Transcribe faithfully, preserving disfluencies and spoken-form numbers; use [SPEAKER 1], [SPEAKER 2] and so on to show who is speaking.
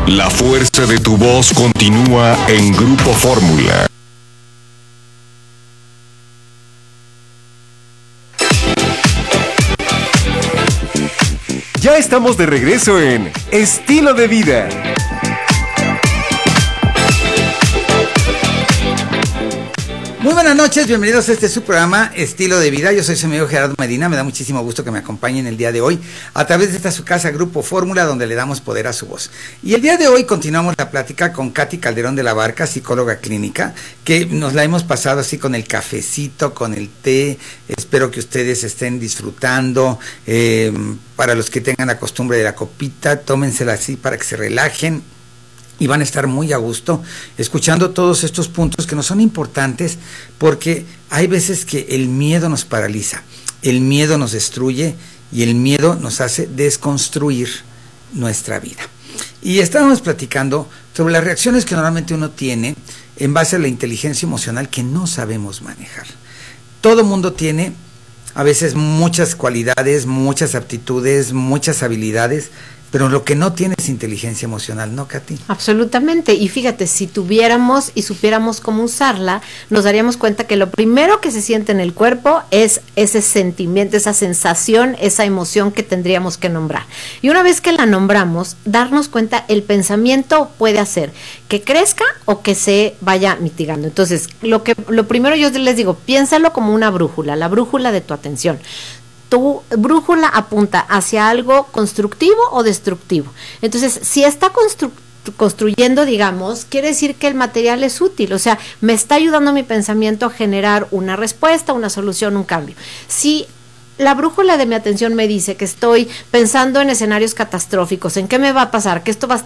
[SPEAKER 1] La fuerza de tu voz continúa en Grupo Fórmula.
[SPEAKER 2] Ya estamos de regreso en Estilo de Vida.
[SPEAKER 3] Muy buenas noches, bienvenidos a este su programa Estilo de Vida. Yo soy su amigo Gerardo Medina, me da muchísimo gusto que me acompañen el día de hoy a través de esta su casa Grupo Fórmula, donde le damos poder a su voz. Y el día de hoy continuamos la plática con Katy Calderón de la Barca, psicóloga clínica, que nos la hemos pasado así con el cafecito, con el té. Espero que ustedes estén disfrutando. Eh, para los que tengan la costumbre de la copita, tómensela así para que se relajen. Y van a estar muy a gusto escuchando todos estos puntos que nos son importantes, porque hay veces que el miedo nos paraliza, el miedo nos destruye y el miedo nos hace desconstruir nuestra vida. Y estábamos platicando sobre las reacciones que normalmente uno tiene en base a la inteligencia emocional que no sabemos manejar. Todo mundo tiene a veces muchas cualidades, muchas aptitudes, muchas habilidades, pero lo que no tiene es inteligencia emocional, ¿no, Katy?
[SPEAKER 4] Absolutamente, y fíjate, si tuviéramos y supiéramos cómo usarla, nos daríamos cuenta que lo primero que se siente en el cuerpo es ese sentimiento, esa sensación, esa emoción que tendríamos que nombrar. Y una vez que la nombramos, darnos cuenta, el pensamiento puede hacer que crezca o que se vaya mitigando. Entonces, lo que lo primero yo les digo, piénsalo como una brújula, la brújula de tu atención. Tu brújula apunta hacia algo constructivo o destructivo. Entonces, si está constru- construyendo, digamos, quiere decir que el material es útil, o sea, me está ayudando mi pensamiento a generar una respuesta, una solución, un cambio. Si la brújula de mi atención me dice que estoy pensando en escenarios catastróficos, en qué me va a pasar, que esto va a